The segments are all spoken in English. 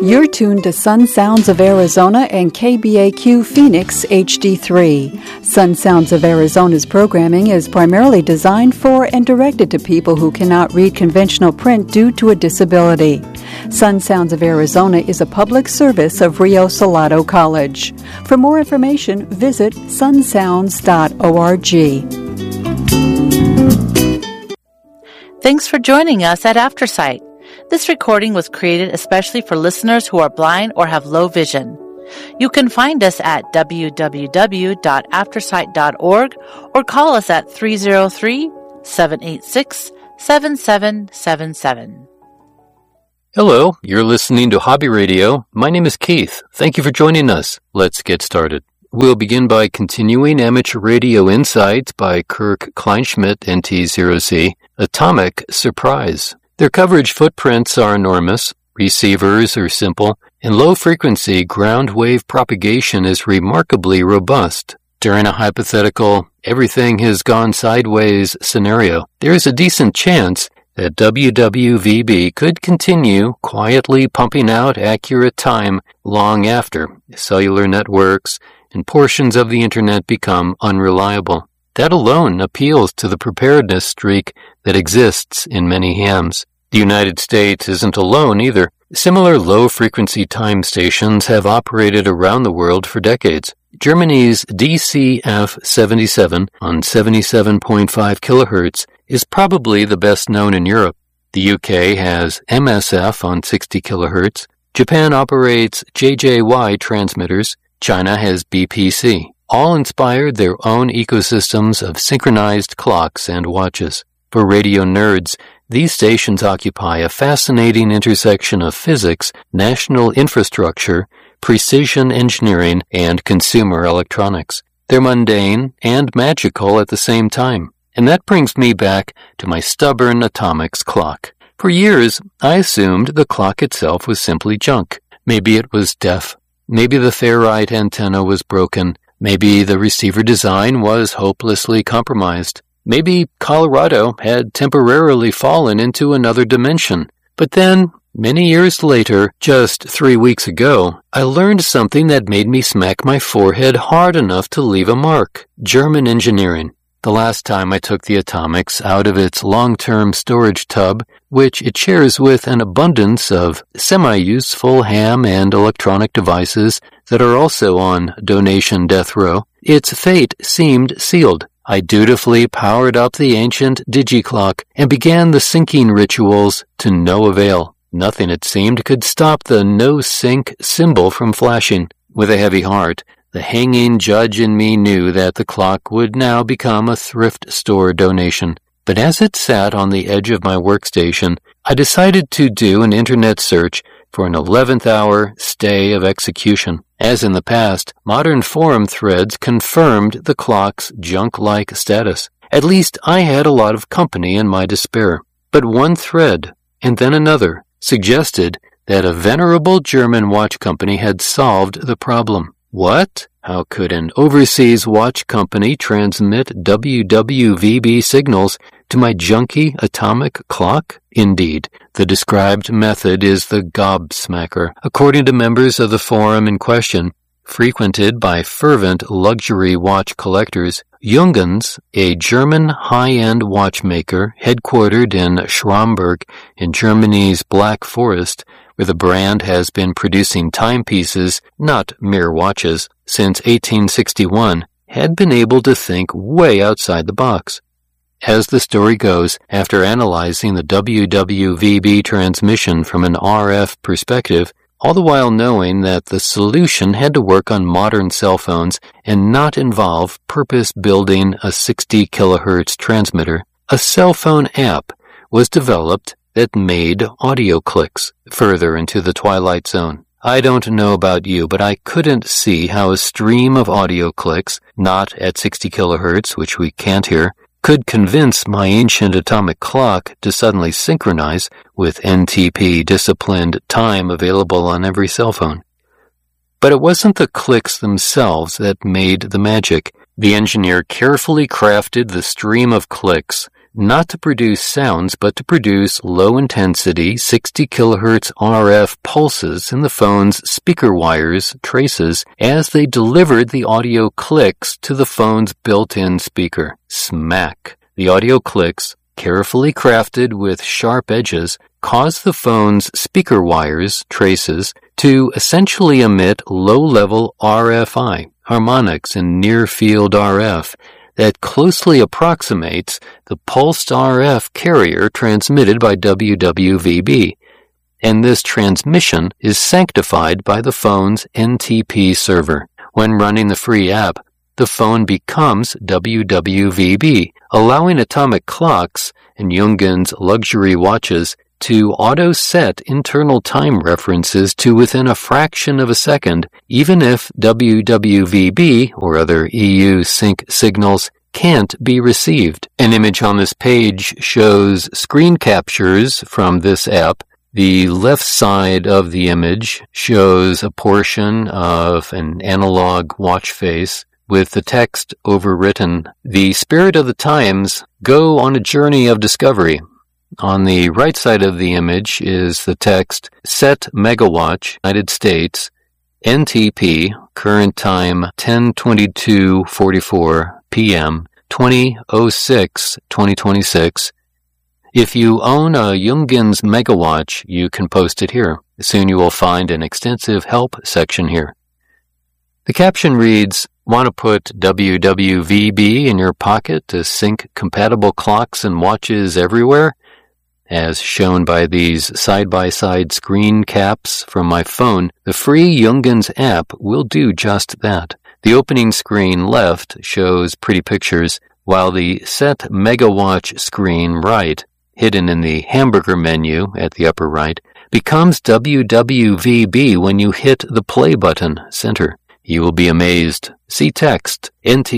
You're tuned to Sun Sounds of Arizona and KBAQ Phoenix HD3. Sun Sounds of Arizona's programming is primarily designed for and directed to people who cannot read conventional print due to a disability. Sun Sounds of Arizona is a public service of Rio Salado College. For more information, visit sunsounds.org. Thanks for joining us at AfterSight. This recording was created especially for listeners who are blind or have low vision. You can find us at www.aftersight.org or call us at 303-786-7777. Hello, you're listening to Hobby Radio. My name is Keith. Thank you for joining us. Let's get started. We'll begin by continuing Amateur Radio Insights by Kirk Kleinschmidt, NT0C, Atomic Surprise. Their coverage footprints are enormous, receivers are simple, and low-frequency ground wave propagation is remarkably robust. During a hypothetical everything has gone sideways scenario, there is a decent chance that WWVB could continue quietly pumping out accurate time long after cellular networks and portions of the Internet become unreliable. That alone appeals to the preparedness streak that exists in many hams. The United States isn't alone either. Similar low-frequency time stations have operated around the world for decades. Germany's DCF-77 on 77.5 kHz is probably the best known in Europe. The UK has MSF on 60 kHz. Japan operates JJY transmitters. China has BPC. All inspired their own ecosystems of synchronized clocks and watches. For radio nerds, these stations occupy a fascinating intersection of physics, national infrastructure, precision engineering, and consumer electronics. They're mundane and magical at the same time. And that brings me back to my stubborn atomics clock. For years, I assumed the clock itself was simply junk. Maybe it was deaf. Maybe the ferrite antenna was broken. Maybe the receiver design was hopelessly compromised. Maybe Colorado had temporarily fallen into another dimension. But then, many years later, just 3 weeks ago, I learned something that made me smack my forehead hard enough to leave a mark. German engineering. The last time I took the atomics out of its long-term storage tub, which it shares with an abundance of semi-useful ham and electronic devices that are also on donation death row, its fate seemed sealed. I dutifully powered up the ancient DigiClock and began the syncing rituals to no avail. Nothing, it seemed, could stop the no-sync symbol from flashing. With a heavy heart, the hanging judge in me knew that the clock would now become a thrift store donation. But as it sat on the edge of my workstation, I decided to do an internet search for an 11th hour stay of execution. As in the past, modern forum threads confirmed the clock's junk-like status. At least I had a lot of company in my despair. But one thread, and then another, suggested that a venerable German watch company had solved the problem. What? How could an overseas watch company transmit WWVB signals to my junky atomic clock? Indeed, the described method is the gobsmacker. According to members of the forum in question, frequented by fervent luxury watch collectors, Jungens, a German high-end watchmaker headquartered in Schramberg in Germany's Black Forest, where the brand has been producing timepieces, not mere watches, since 1861, had been able to think way outside the box. As the story goes, after analyzing the WWVB transmission from an RF perspective, all the while knowing that the solution had to work on modern cell phones and not involve purpose-building a 60 kilohertz transmitter, a cell phone app was developed that made audio clicks further into the twilight zone. I don't know about you, but I couldn't see how a stream of audio clicks, not at 60 kilohertz, which we can't hear, could convince my ancient atomic clock to suddenly synchronize with NTP-disciplined time available on every cell phone. But it wasn't the clicks themselves that made the magic. The engineer carefully crafted the stream of clicks, not to produce sounds, but to produce low-intensity 60 kHz RF pulses in the phone's speaker wires traces as they delivered the audio clicks to the phone's built-in speaker. Smack. The audio clicks, carefully crafted with sharp edges, cause the phone's speaker wires traces to essentially emit low-level RFI, harmonics and near-field RF, that closely approximates the pulsed RF carrier transmitted by WWVB, and this transmission is sanctified by the phone's NTP server. When running the free app, the phone becomes WWVB, allowing atomic clocks and Jungen's luxury watches to auto-set internal time references to within a fraction of a second, even if WWVB or other EU sync signals can't be received. An image on this page shows screen captures from this app. The left side of the image shows a portion of an analog watch face with the text overwritten, "The spirit of the times, go on a journey of discovery." On the right side of the image is the text, "Set Megawatch, United States, NTP, current time 10:22:44 p.m., 20/06/2026. If you own a Jungen's Megawatch, you can post it here. Soon you will find an extensive help section here." The caption reads, "Want to put WWVB in your pocket to sync compatible clocks and watches everywhere?" As shown by these side-by-side screen caps from my phone, the free Jungen's app will do just that. The opening screen left shows pretty pictures, while the Set Megawatch screen right, hidden in the hamburger menu at the upper right, becomes WWVB when you hit the play button center. You will be amazed. See text,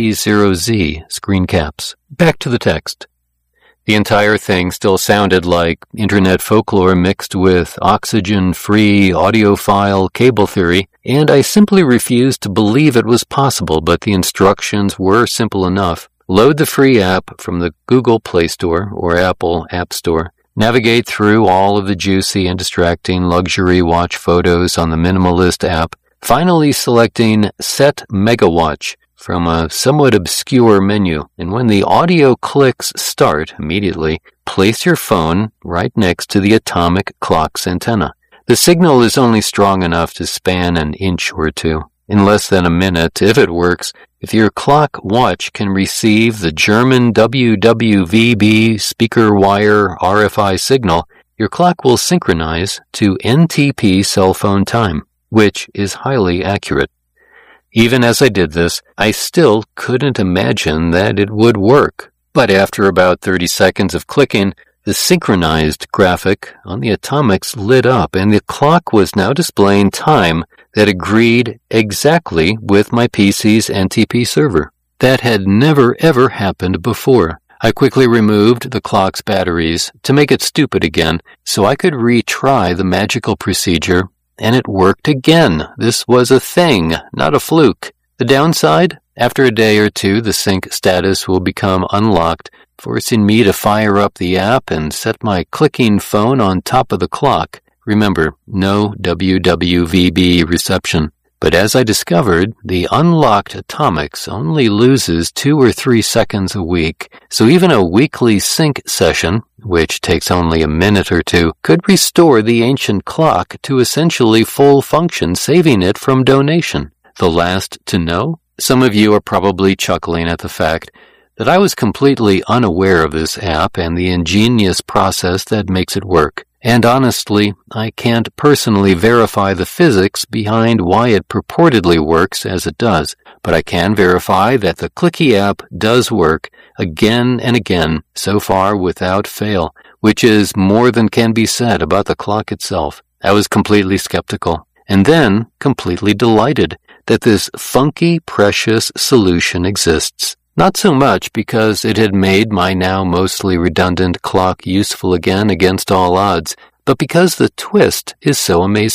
NT0Z, screen caps. Back to the text. The entire thing still sounded like internet folklore mixed with oxygen-free audiophile cable theory, and I simply refused to believe it was possible, but the instructions were simple enough. Load the free app from the Google Play Store or Apple App Store. Navigate through all of the juicy and distracting luxury watch photos on the Minimalist app, finally selecting Set Megawatch from a somewhat obscure menu, and when the audio clicks start immediately, place your phone right next to the atomic clock's antenna. The signal is only strong enough to span an inch or two. In less than a minute, if it works, if your clock watch can receive the German WWVB speaker wire RFI signal, your clock will synchronize to NTP cell phone time, which is highly accurate. Even as I did this, I still couldn't imagine that it would work. But after about 30 seconds of clicking, the synchronized graphic on the atomics lit up, and the clock was now displaying time that agreed exactly with my PC's NTP server. That had never ever happened before. I quickly removed the clock's batteries to make it stupid again, so I could retry the magical procedure, and it worked again. This was a thing, not a fluke. The downside? After a day or two, the sync status will become unlocked, forcing me to fire up the app and set my clicking phone on top of the clock. Remember, no WWVB reception. But as I discovered, the unlocked atomics only loses 2 or 3 seconds a week, so even a weekly sync session, which takes only a minute or two, could restore the ancient clock to essentially full function, saving it from donation. The last to know? Some of you are probably chuckling at the fact that I was completely unaware of this app and the ingenious process that makes it work. And honestly, I can't personally verify the physics behind why it purportedly works as it does, but I can verify that the Clicky app does work again and again, so far without fail, which is more than can be said about the clock itself. I was completely skeptical, and then completely delighted that this funky, precious solution exists. Not so much because it had made my now mostly redundant clock useful again against all odds, but because the twist is so amazing.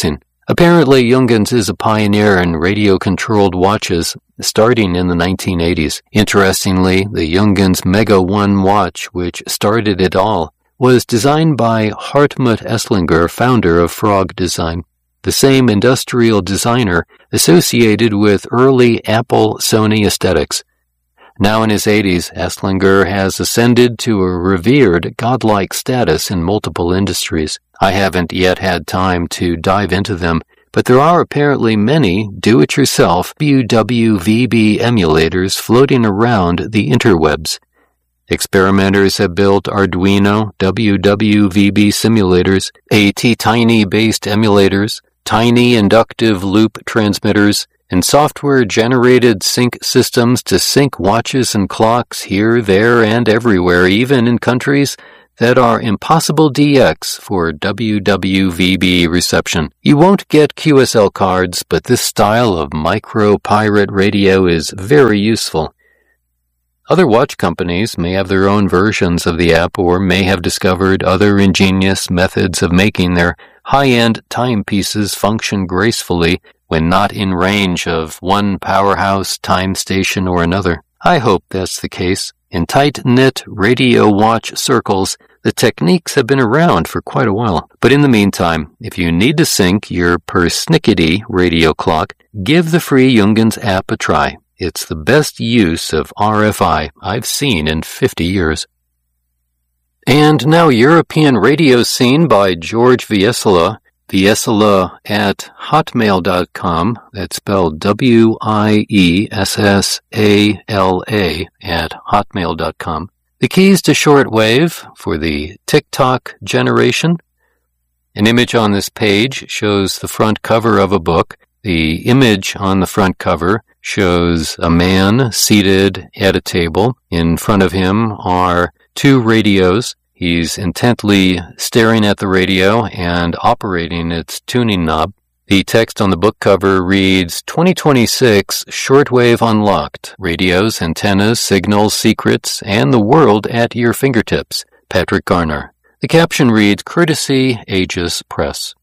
Apparently, Junghans is a pioneer in radio-controlled watches starting in the 1980s. Interestingly, the Junghans Mega 1 watch, which started it all, was designed by Hartmut Esslinger, founder of Frog Design, the same industrial designer associated with early Apple Sony aesthetics. Now in his 80s, Esslinger has ascended to a revered, godlike status in multiple industries. I haven't yet had time to dive into them, but there are apparently many do-it-yourself WWVB emulators floating around the interwebs. Experimenters have built Arduino WWVB simulators, ATtiny-based emulators, tiny inductive loop transmitters, and software-generated sync systems to sync watches and clocks here, there, and everywhere, even in countries that are impossible DX for WWVB reception. You won't get QSL cards, but this style of micro-pirate radio is very useful. Other watch companies may have their own versions of the app or may have discovered other ingenious methods of making their high-end timepieces function gracefully when not in range of one powerhouse time station or another. I hope that's the case. In tight-knit radio watch circles, the techniques have been around for quite a while. But in the meantime, if you need to sync your persnickety radio clock, give the free Junghans app a try. It's the best use of RFI I've seen in 50 years. And now European Radio Scene by George Viesela. Viesela at hotmail.com. That's spelled WIESSALA at hotmail.com. The keys to shortwave for the TikTok generation. An image on this page shows the front cover of a book. The image on the front cover shows a man seated at a table. In front of him are two radios. He's intently staring at the radio and operating its tuning knob. The text on the book cover reads, 2026 Shortwave Unlocked, Radios, Antennas, Signals, Secrets, and the World at Your Fingertips, Patrick Garner. The caption reads, Courtesy Aegis Press.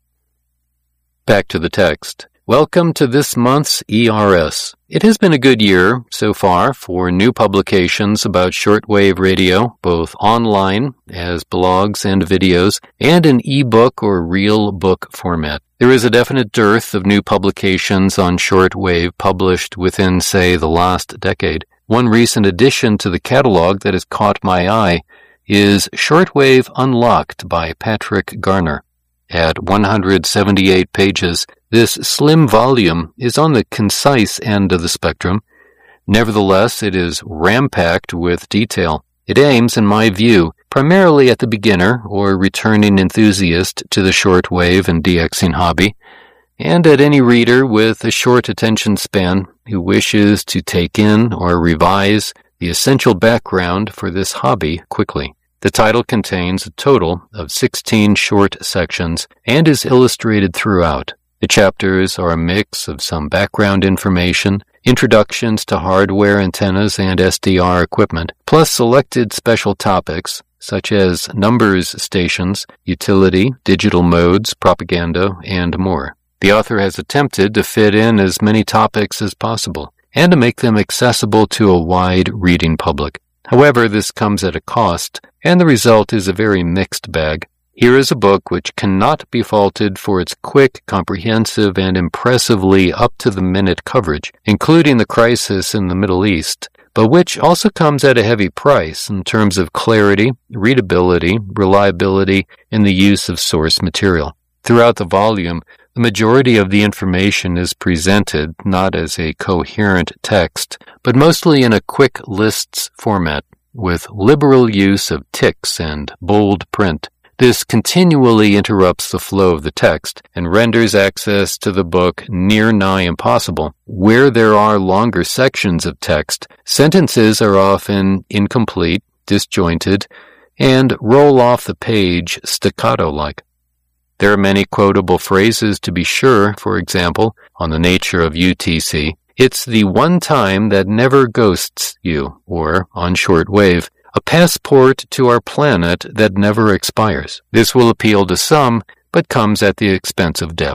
Back to the text. Welcome to this month's ERS. It has been a good year so far for new publications about shortwave radio, both online as blogs and videos, and in ebook or real book format. There is a definite dearth of new publications on shortwave published within, say, the last decade. One recent addition to the catalog that has caught my eye is Shortwave Unlocked by Patrick Garner. At 178 pages, this slim volume is on the concise end of the spectrum. Nevertheless, it is ram-packed with detail. It aims, in my view, primarily at the beginner or returning enthusiast to the shortwave and DXing hobby, and at any reader with a short attention span who wishes to take in or revise the essential background for this hobby quickly. The title contains a total of 16 short sections and is illustrated throughout. The chapters are a mix of some background information, introductions to hardware, antennas, and SDR equipment, plus selected special topics such as numbers stations, utility, digital modes, propaganda, and more. The author has attempted to fit in as many topics as possible and to make them accessible to a wide reading public. However, this comes at a cost, and the result is a very mixed bag. Here is a book which cannot be faulted for its quick, comprehensive, and impressively up-to-the-minute coverage, including the crisis in the Middle East, but which also comes at a heavy price in terms of clarity, readability, reliability, and the use of source material. Throughout the volume, the majority of the information is presented not as a coherent text, but mostly in a quick lists format, with liberal use of ticks and bold print. This continually interrupts the flow of the text and renders access to the book near-nigh impossible. Where there are longer sections of text, sentences are often incomplete, disjointed, and roll off the page staccato-like. There are many quotable phrases to be sure, for example, on the nature of UTC. It's the one time that never ghosts you, or, on shortwave, a passport to our planet that never expires. This will appeal to some, but comes at the expense of depth.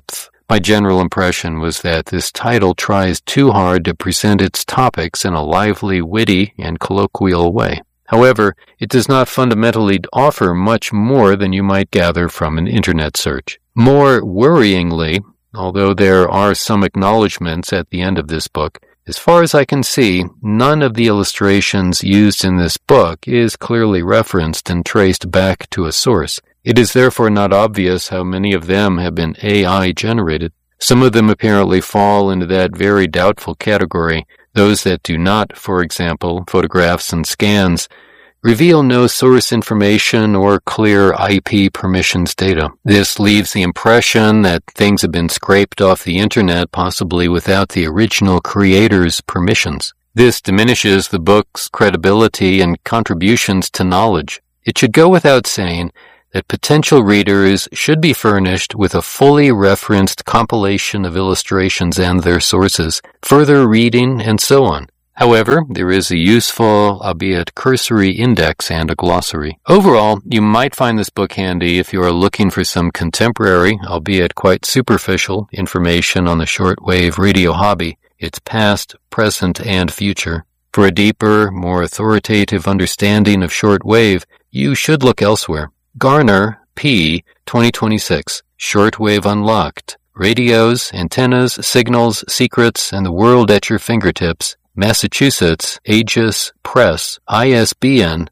My general impression was that this title tries too hard to present its topics in a lively, witty, and colloquial way. However, it does not fundamentally offer much more than you might gather from an internet search. More worryingly, although there are some acknowledgments at the end of this book, as far as I can see, none of the illustrations used in this book is clearly referenced and traced back to a source. It is therefore not obvious how many of them have been AI generated. Some of them apparently fall into that very doubtful category. Those that do not, for example, photographs and scans, reveal no source information or clear IP permissions data. This leaves the impression that things have been scraped off the internet, possibly without the original creator's permissions. This diminishes the book's credibility and contributions to knowledge. It should go without saying that potential readers should be furnished with a fully referenced compilation of illustrations and their sources, further reading, and so on. However, there is a useful, albeit cursory, index and a glossary. Overall, you might find this book handy if you are looking for some contemporary, albeit quite superficial, information on the shortwave radio hobby, its past, present, and future. For a deeper, more authoritative understanding of shortwave, you should look elsewhere. Garner, P. 2026, Shortwave Unlocked, Radios, Antennas, Signals, Secrets, and the World at Your Fingertips, Massachusetts, Aegis Press, ISBN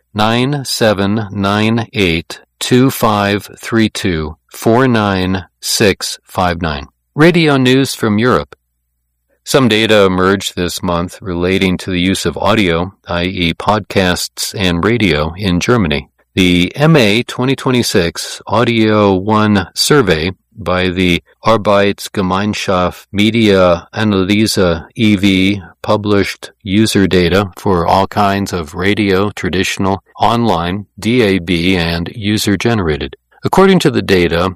97982532499659. Radio news from Europe. Some data emerged this month relating to the use of audio, i.e. podcasts and radio, in Germany. The MA 2026 Audio 1 survey by the Arbeitsgemeinschaft Media Analyse e.V. published user data for all kinds of radio, traditional, online, DAB, and user-generated. According to the data,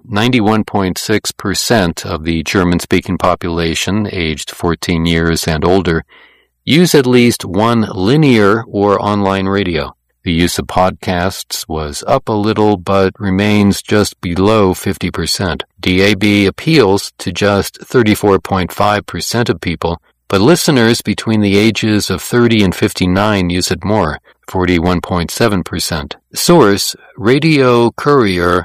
91.6% of the German-speaking population aged 14 years and older use at least one linear or online radio. The use of podcasts was up a little but remains just below 50%. DAB appeals to just 34.5% of people, but listeners between the ages of 30 and 59 use it more, 41.7%. Source, Radio Courier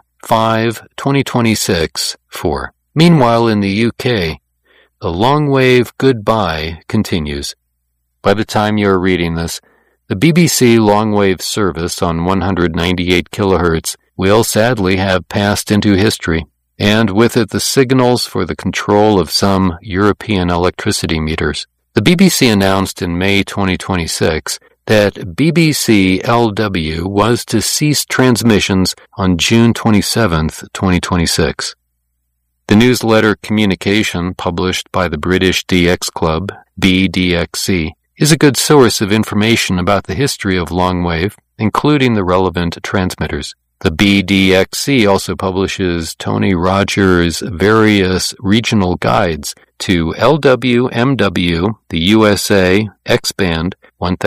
5/2026-4. Meanwhile, in the UK, the long-wave goodbye continues. By the time you are reading this, the BBC long-wave service on 198 kHz will sadly have passed into history, and with it the signals for the control of some European electricity meters. The BBC announced in May 2026 that BBC LW was to cease transmissions on June 27, 2026. The newsletter communication published by the British DX Club, BDXC, is a good source of information about the history of longwave, including the relevant transmitters. The BDXC also publishes Tony Rogers' various regional guides to LW, MW, the USA, X-band,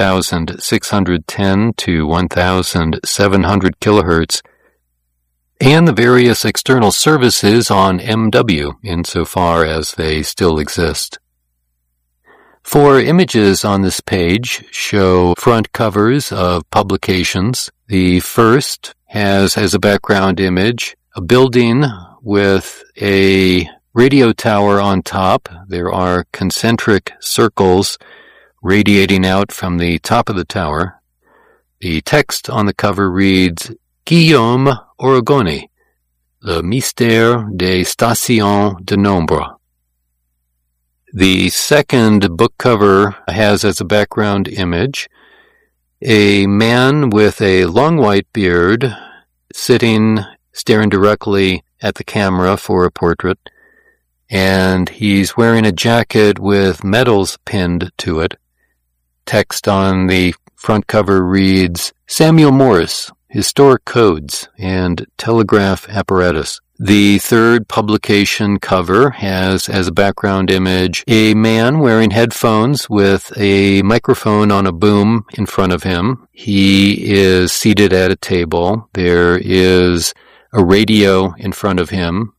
1610 to 1700 kHz, and the various external services on MW, insofar as they still exist. 4 images on this page show front covers of publications. The first has as a background image a building with a radio tower on top. There are concentric circles radiating out from the top of the tower. The text on the cover reads, Guillaume Origoni, Le Mystère des Stations de Nombre. The second book cover has as a background image a man with a long white beard sitting, staring directly at the camera for a portrait, and he's wearing a jacket with medals pinned to it. Text on the front cover reads, Samuel Morse, Historic Codes and Telegraph Apparatus. The third publication cover has as a background image a man wearing headphones with a microphone on a boom in front of him. He is seated at a table. There is a radio in front of him.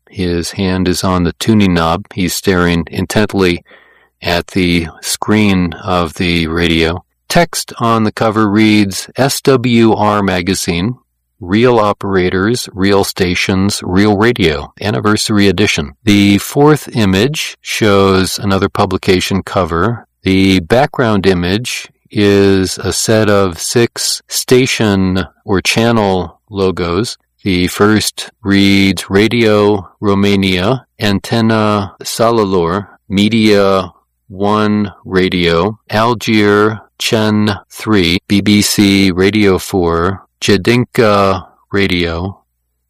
His hand is on the tuning knob. He's staring intently at the screen of the radio. Text on the cover reads, SWR Magazine, Real Operators, Real Stations, Real Radio, Anniversary Edition. The fourth image shows another publication cover. The background image is a set of 6 station or channel logos. The first reads Radio Romania, Antenna Salalor, Media 1 Radio, Algier Chen 3, BBC Radio 4, Jedinka Radio,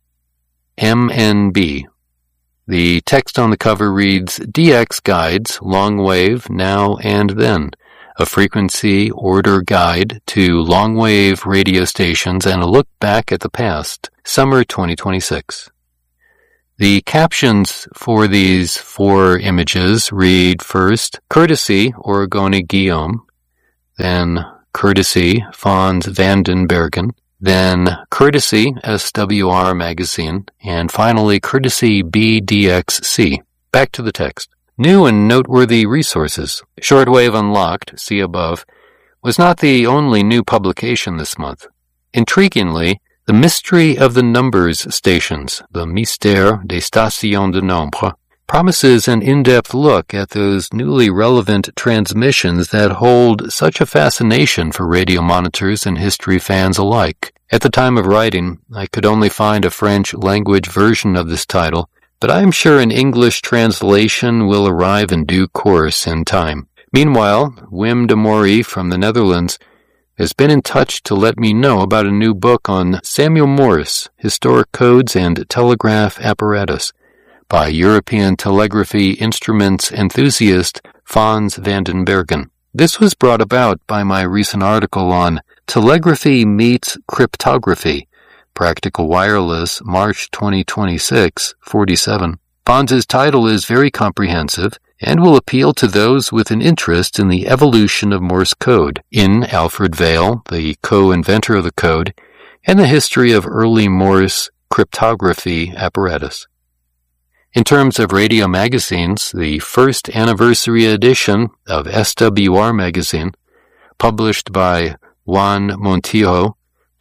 MNB. The text on the cover reads, DX Guides, Long Wave, Now and Then, a frequency order guide to long-wave radio stations and a look back at the past, summer 2026. The captions for these 4 images read first, Courtesy, Origoni Guillaume, then Courtesy, Fons van den Bergen, then Courtesy, SWR Magazine, and finally Courtesy BDXC. Back to the text. New and noteworthy resources. Shortwave Unlocked, see above, was not the only new publication this month. Intriguingly, The Mystery of the Numbers Stations, the Mystère des Stations de Nombre, promises an in-depth look at those newly relevant transmissions that hold such a fascination for radio monitors and history fans alike. At the time of writing, I could only find a French-language version of this title, but I am sure an English translation will arrive in due course in time. Meanwhile, Wim de Maury from the Netherlands has been in touch to let me know about a new book on Samuel Morse, Historic Codes and Telegraph Apparatus, by European telegraphy instruments enthusiast Fons van den Bergen. This was brought about by my recent article on Telegraphy Meets Cryptography, Practical Wireless, March 2026, 47. Fons's title is very comprehensive and will appeal to those with an interest in the evolution of Morse code, in Alfred Vail, the co-inventor of the code, and the history of early Morse cryptography apparatus. In terms of radio magazines, the first anniversary edition of SWR Magazine, published by Juan Montijo,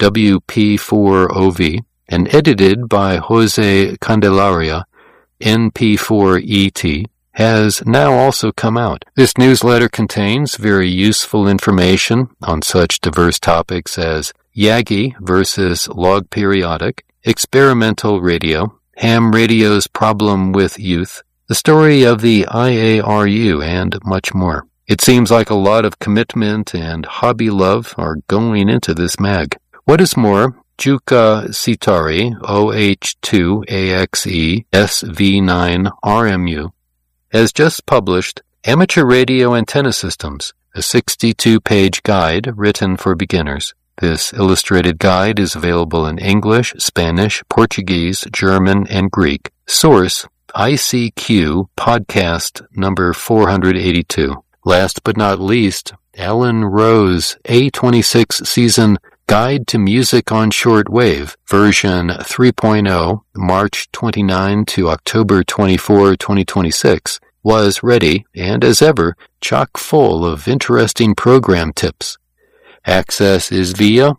WP4OV, and edited by Jose Candelaria, NP4ET, has now also come out. This newsletter contains very useful information on such diverse topics as Yagi versus log periodic, experimental radio, ham radio's problem with youth, the story of the IARU, and much more. It seems like a lot of commitment and hobby love are going into this mag. What is more, Juka Sitari, OH2AXE SV9RMU, has just published Amateur Radio Antenna Systems, a 62-page guide written for beginners. This illustrated guide is available in English, Spanish, Portuguese, German, and Greek. Source, ICQ Podcast number 482. Last but not least, Alan Rose, A26 Season Guide to Music on Shortwave, version 3.0, March 29 to October 24, 2026, was ready and, as ever, chock full of interesting program tips. Access is via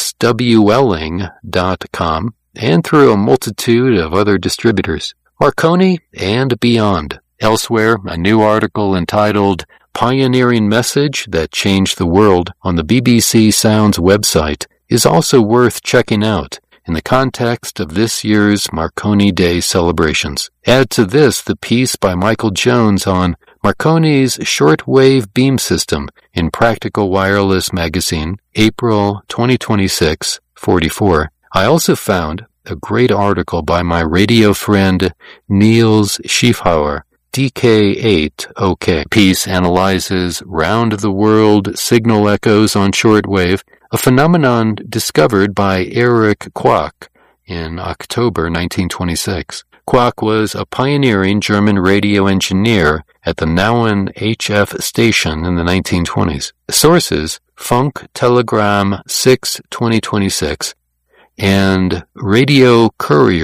swelling.com and through a multitude of other distributors, Marconi and beyond. Elsewhere, a new article entitled Pioneering Message That Changed the World on the BBC Sounds website is also worth checking out in the context of this year's Marconi Day celebrations. Add to this the piece by Michael Jones on Marconi's shortwave beam system in Practical Wireless magazine, April 2026, 44. I also found a great article by my radio friend Niels Schiefhauer, DK8OK. Piece analyzes round-the-world signal echoes on shortwave, a phenomenon discovered by Erich Quack in October 1926. Quack was a pioneering German radio engineer at the Nauen HF station in the 1920s. Sources, Funk Telegram 6 2026 and Radio Courier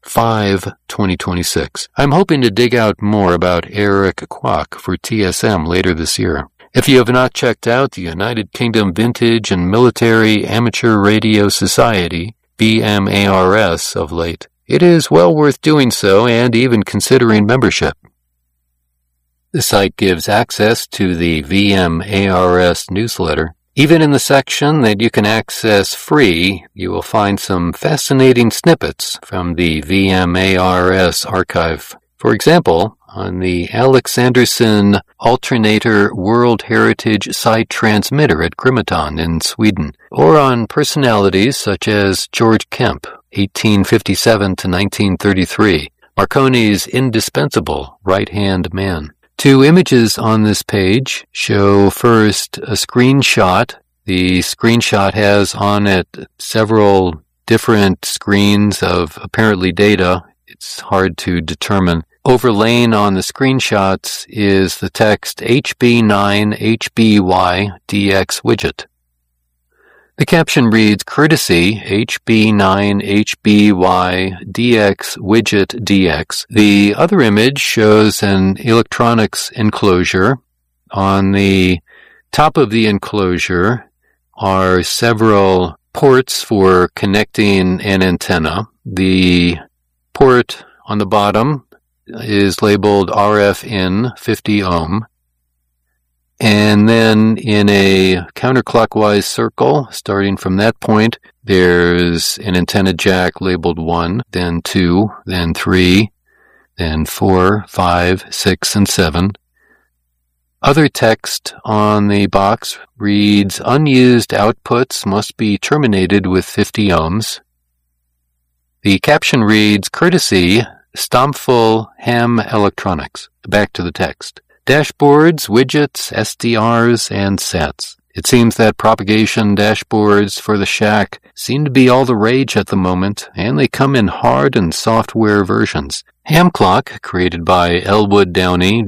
5/2026. I'm hoping to dig out more about Eric Kwok for TSM later this year. If you have not checked out the United Kingdom Vintage and Military Amateur Radio Society, BMARS, of late, it is well worth doing so and even considering membership. The site gives access to the VMARS newsletter. Even in the section that you can access free, you will find some fascinating snippets from the VMARS archive. For example, on the Alex Anderson Alternator World Heritage Site Transmitter at Grimeton in Sweden, or on personalities such as George Kemp, 1857 to 1933, Marconi's indispensable right-hand man. Two images on this page show first a screenshot. The screenshot has on it several different screens of apparently data. It's hard to determine. Overlaying on the screenshots is the text HB9HBY DX widget. The caption reads, courtesy HB9HBY DX widget DX. The other image shows an electronics enclosure. On the top of the enclosure are several ports for connecting an antenna. The port on the bottom is labeled RF-in 50 ohm. And then in a counterclockwise circle, starting from that point, there's an antenna jack labeled 1, then 2, then 3, then 4, 5, 6, and 7. Other text on the box reads, unused outputs must be terminated with 50 ohms. The caption reads, courtesy Stompful Ham Electronics. Back to the text. Dashboards, widgets, SDRs, and sets. It seems that propagation dashboards for the Shack seem to be all the rage at the moment, and they come in hard and software versions. Ham Clock, created by Elwood Downey,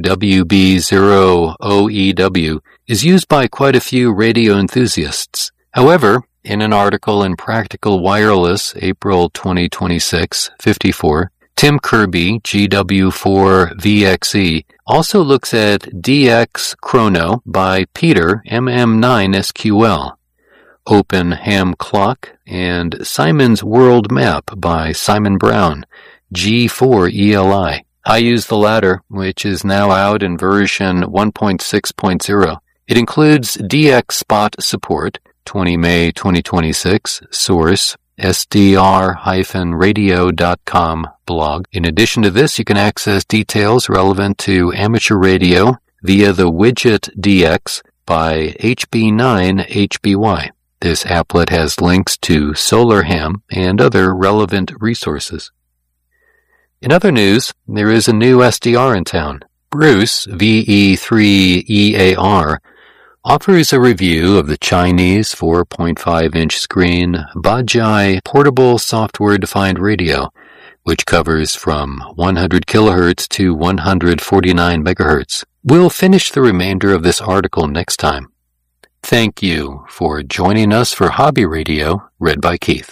WB0OEW, is used by quite a few radio enthusiasts. However, in an article in Practical Wireless, April 2026, 54, Tim Kirby, GW4VXE, also looks at DX Chrono by Peter, MM9SQL, Open Ham Clock, and Simon's World Map by Simon Brown, G4ELI. I use the latter, which is now out in version 1.6.0. It includes DX Spot support, 20 May 2026, source, sdr-radio.com blog. In addition to this, you can access details relevant to amateur radio via the widget DX by HB9HBY. This applet has links to Solar Ham and other relevant resources. In other news, there is a new SDR in town. Bruce, VE3EAR, offers a review of the Chinese 4.5-inch screen Bajai portable software-defined radio, which covers from 100 kHz to 149 MHz. We'll finish the remainder of this article next time. Thank you for joining us for Hobby Radio, read by Keith.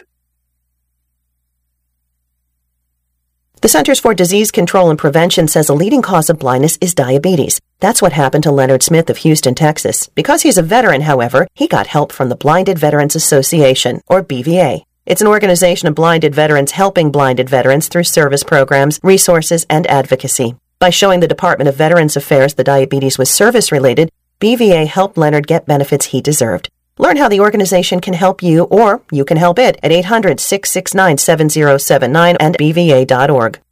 The Centers for Disease Control and Prevention says a leading cause of blindness is diabetes. That's what happened to Leonard Smith of Houston, Texas. Because he's a veteran, however, he got help from the Blinded Veterans Association, or BVA. It's an organization of blinded veterans helping blinded veterans through service programs, resources, and advocacy. By showing the Department of Veterans Affairs the diabetes was service-related, BVA helped Leonard get benefits he deserved. Learn how the organization can help you, or you can help it, at 800-669-7079 and bva.org.